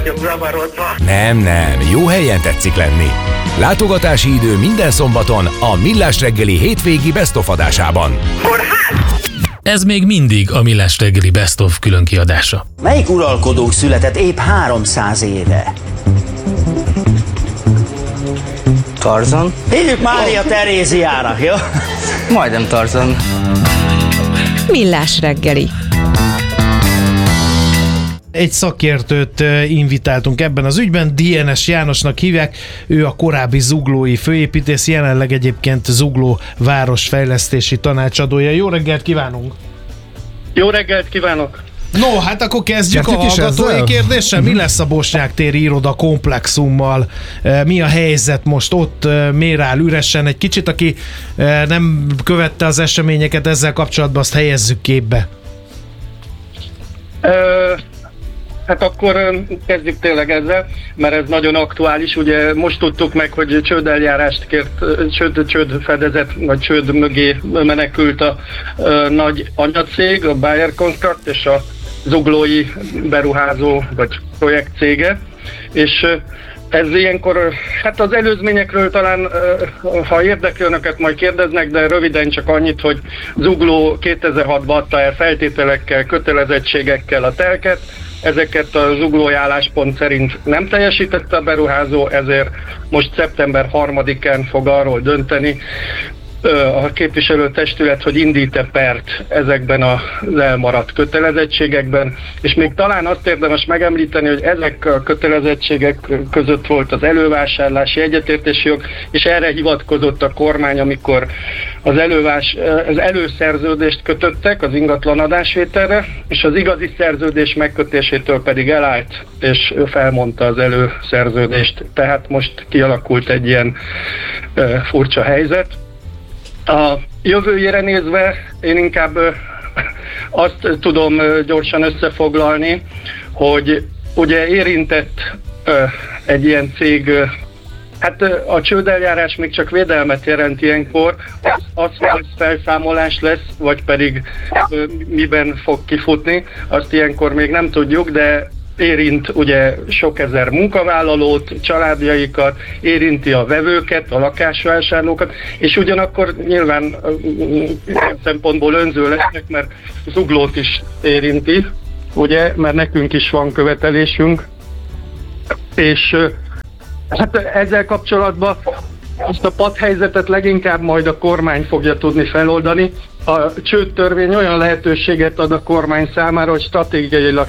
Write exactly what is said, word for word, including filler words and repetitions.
zavarodva. Nem, nem, jó helyen tetszik lenni. Látogatási idő minden szombaton a Millás reggeli hétvégi Best of adásában. Kórház! Ez még mindig a Millás reggeli Best of különkiadása. Melyik uralkodónk született épp háromszáz éve? Tarzan? Hívjuk Mária Teréziának, jó? Majdnem Tarzan. Millás reggeli. Egy szakértőt invitáltunk ebben az ügyben, dé en es Jánosnak hívják, ő a korábbi zuglói főépítész, jelenleg egyébként Zugló városfejlesztési tanácsadója. Jó reggelt kívánunk! Jó reggelt kívánok! No, hát akkor kezdjük Kezdjük a hallgatói kérdéssel. Mi lesz a Bosnyák téri iroda komplexummal? Mi a helyzet most ott? Miért áll üresen? Egy kicsit, aki nem követte az eseményeket ezzel kapcsolatban, azt helyezzük képbe. Ö, hát akkor kezdjük tényleg ezzel, mert ez nagyon aktuális. Ugye most tudtuk meg, hogy csődeljárást kért, csőd, csőd fedezet, vagy csőd mögé menekült a, a nagy anyacég, a Bayer Construct és a zuglói beruházó vagy projekt cége, és ez ilyenkor, hát az előzményekről talán, ha érdekli önöket, majd kérdeznek, de röviden csak annyit, hogy Zugló kétezer-hatban adta el feltételekkel, kötelezettségekkel a telket, ezeket a zuglói álláspont szerint nem teljesítette a beruházó, ezért most szeptember harmadikán fog arról dönteni a képviselőtestület, hogy indít-e pert ezekben az elmaradt kötelezettségekben, és még talán azt érdemes megemlíteni, hogy ezek a kötelezettségek között volt az elővásárlási egyetértési jog, és erre hivatkozott a kormány, amikor az, elővás, az előszerződést kötöttek az ingatlan adásvételre, és az igazi szerződés megkötésétől pedig elállt, és felmondta az előszerződést. Tehát most kialakult egy ilyen uh, furcsa helyzet. A jövőjére nézve én inkább azt tudom gyorsan összefoglalni, hogy ugye érintett egy ilyen cég, hát a csődeljárás még csak védelmet jelent ilyenkor, az, hogy felszámolás lesz, vagy pedig miben fog kifutni, azt ilyenkor még nem tudjuk, de érint ugye sok ezer munkavállalót, családjaikat, érinti a vevőket, a lakásvásárlókat, és ugyanakkor nyilván ilyen szempontból önző lesznek, mert Zuglót is érinti, ugye, mert nekünk is van követelésünk, és hát ezzel kapcsolatban azt a padhelyzetet leginkább majd a kormány fogja tudni feloldani. A csődtörvény olyan lehetőséget ad a kormány számára, hogy stratégiailag